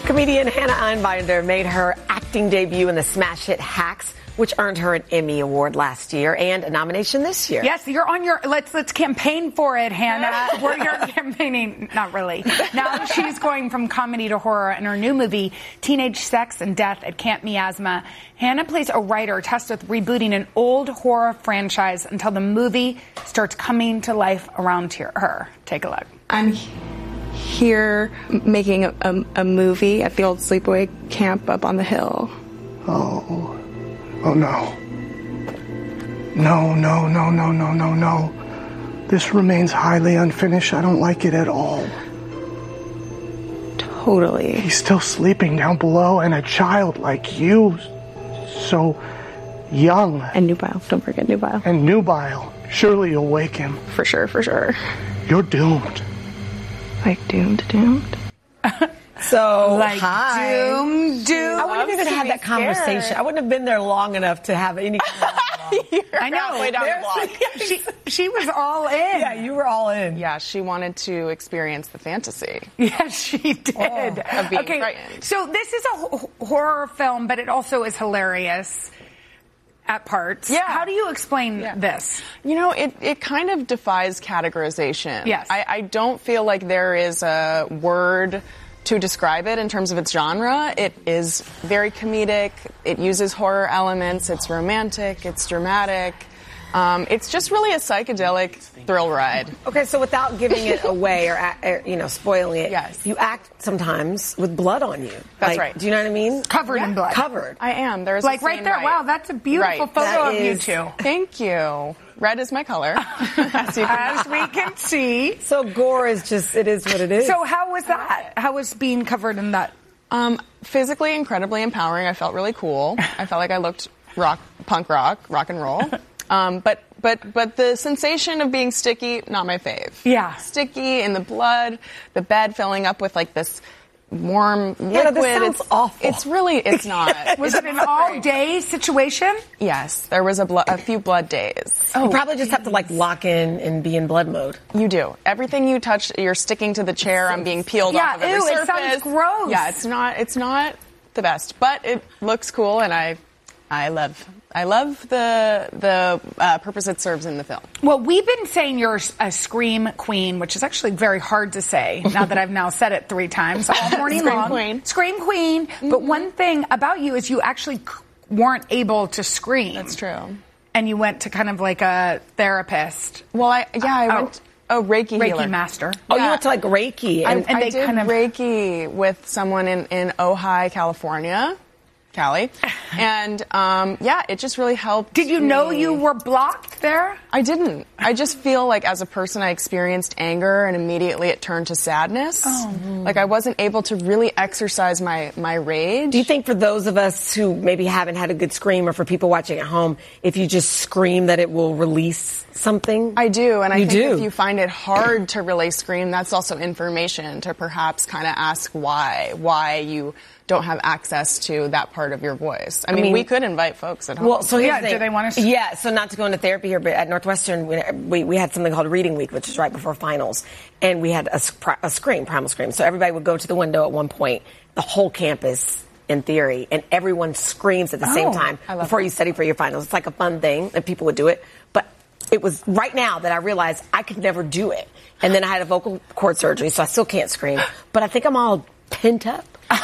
Comedian Hannah Einbinder made her acting debut in the smash hit Hacks, which earned her an Emmy Award last year and a nomination this year. Yes, you're on your, let's campaign for it, Hannah. You're campaigning, not really. Now she's going from comedy to horror in her new movie, Teenage Sex and Death at Camp Miasma. Hannah plays a writer tasked with rebooting an old horror franchise until the movie starts coming to life around her. Take a look. I'm here making a movie at the old sleepaway camp up on the hill. Oh, no. No. This remains highly unfinished. I don't like it at all. Totally. He's still sleeping down below, and a child like you, so young. And nubile. Don't forget nubile. And nubile. Surely you'll wake him. For sure. You're doomed. Like doomed? So, like hi. Doom. I wouldn't have even had that conversation. I wouldn't have been there long enough to have any kind of I know. Way down the block. She was all in. Yeah, you were all in. Yeah, she wanted to experience the fantasy. Yes, she did. Of being frightened. So this is a horror film, but it also is hilarious at parts. Yeah. How do you explain this? You know, it kind of defies categorization. Yes. I don't feel like there is a word to describe it in terms of its genre. It is very comedic. It uses horror elements. It's romantic. It's dramatic. It's just really a psychedelic thrill ride. Okay, so without giving it away or spoiling it, Yes. you act sometimes with blood on you. That's right. Do you know what I mean? Covered in blood. Covered. I am. There's Like a right scene there. Wow, that's a beautiful Right. photo That of you is- two. Thank you. Red is my color. As we can see. So gore is just, it is what it is. So how was that? How was being covered in that? Physically incredibly empowering. I felt really cool. I felt like I looked punk rock and roll. But the sensation of being sticky, not my fave. Yeah. Sticky in the blood, the bed filling up with like this warm liquid. this sounds awful. It's not. Was it an all-day situation? Yes, there was a few blood days. you probably just have to lock in and be in blood mode. You do. Everything you touch, you're sticking to the chair. I'm being peeled off of every ew, surface. it sounds gross. Yeah, it's not the best, but it looks cool, and I love the purpose it serves in the film. Well, we've been saying you're a scream queen, which is actually very hard to say now that I've now said it 3 times all morning Scream long. queen. Scream queen. Mm-hmm. But one thing about you is you actually weren't able to scream. That's true. And you went to kind of like a therapist. Well, I went. Oh, Reiki healer. Reiki master. Oh, you went to Reiki. I And did Reiki with someone in Ojai, California. Cali. And, it just really helped. Did you know you were blocked there? I didn't. I just feel like as a person I experienced anger and immediately it turned to sadness. Oh. Like I wasn't able to really exercise my rage. do you think for those of us who maybe haven't had a good scream, or for people watching at home, if you just scream that it will release something? I do, and I think do. if you find it hard to really scream, that's also information to perhaps kind of ask why you don't have access to that part of your voice. I mean, we could invite folks at home. Well, so here's the thing. Do they want to? Yeah, so not to go into therapy here, but at Northwestern, we had something called Reading Week, which is right before finals, and we had a scream, primal scream. So everybody would go to the window at one point, the whole campus, in theory, and everyone screams at the same time before you study for your finals. It's like a fun thing, and people would do it. But it was right now that I realized I could never do it. And then I had a vocal cord surgery, so I still can't scream. But I think I'm all pent up.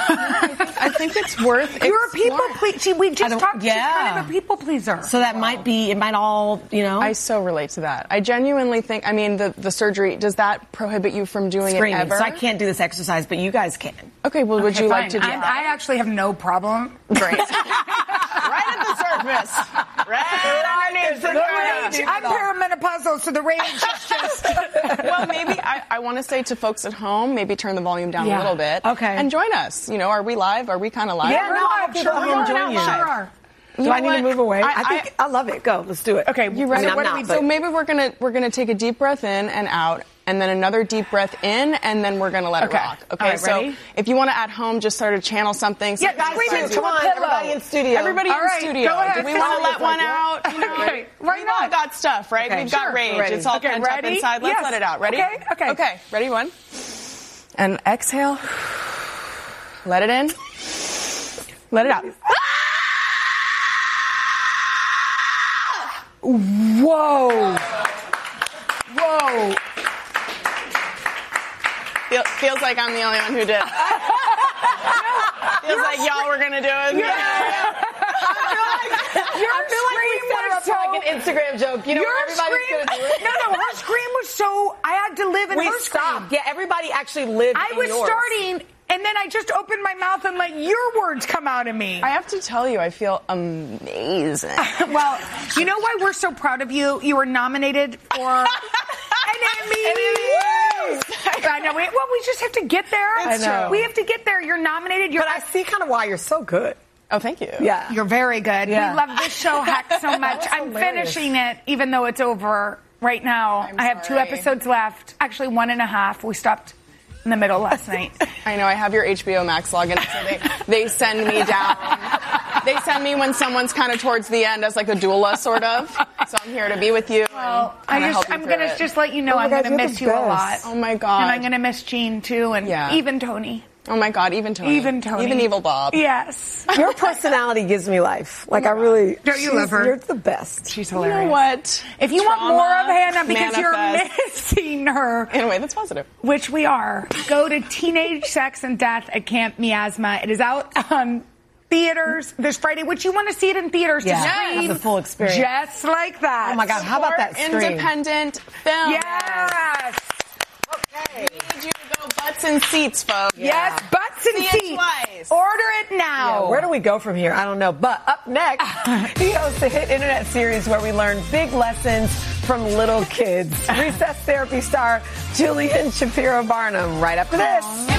I think it's worth. You're a people pleaser. We just talked. Yeah. She's kind of a people pleaser. So that it might all, I so relate to that. I genuinely think, the surgery, does that prohibit you from doing screaming. it ever? So I can't do this exercise, but you guys can. Okay, well, would you like to do I actually have no problem. Great. Right at the surface. Right underneath the rage. I'm perimenopausal, so the rage is just... Well, maybe I want to say to folks at home, maybe turn the volume down a little bit. Okay. And join us. Are we live? Are we kind of live? Yeah, no, I hope people at home join you. Sure. Do I need to move away? I love it. Go. Let's do it. Okay, you ready? So maybe we're gonna take a deep breath in and out, and then another deep breath in, and then we're gonna let it rock. Okay, all right, so ready? if you want to at home just sort of channel something. Yeah, guys, scream into come a on, pillow. everybody in studio. Everybody All in right, studio. go ahead. Do we want to let one out? Okay, why We've all not? got stuff, right? Okay, We've got sure. rage. Ready. It's all Okay, pent up ready? inside. Let's Yes. let it out. Ready? Okay. Okay. Ready? 1. And exhale. Let it in. Let it out. Whoa. Whoa. Feels like I'm the only one who did. Feels like y'all were gonna do it. Like an Instagram joke. You know, everybody's going to do it. No, her scream was so... I had to live in her stopped. scream. Yeah, everybody actually lived I in was yours. starting, and then I just opened my mouth and let your words come out of me. I have to tell you, I feel amazing. Well, you know why we're so proud of you? You were nominated for an Emmy. I know. We just have to get there. I know. We have to get there. You're nominated. But I see kind of why you're so good. Oh, thank you. Yeah. You're very good. Yeah. We love this show, Hack, so much. I'm hilarious. finishing it, even though it's over right now. I have 2 episodes left. Actually, 1.5. We stopped in the middle last night. I know. I have your HBO Max login, so they send me down. They send me when someone's kind of towards the end as like a doula, sort of. So I'm here to be with you. Well, I'm going to just let you know I'm going to miss you a lot. Oh, my God. And I'm going to miss Gene, too, and even Tony. Oh, my God. Even Tony. Even Evil Bob. Yes. Your personality gives me life. Like, I really... Don't you love her? You're the best. She's hilarious. You know what? If you want more of Hannah because you're manifest. missing her... In a way that's positive. Which we are. Go to Teenage Sex and Death at Camp Miasma. It is out on theaters this Friday, which you want to see it in theaters to screen. Have the full experience. Just like that. Oh, my God. How about that screen? Independent film. Yes. Okay. We need you to go butts and seats, folks. Yes, butts and See it seats. twice. Order it now. Yeah, where do we go from here? I don't know. But up next, he hosts a hit internet series where we learn big lessons from little kids. Recess therapy star Julian Shapiro Barnum right after this.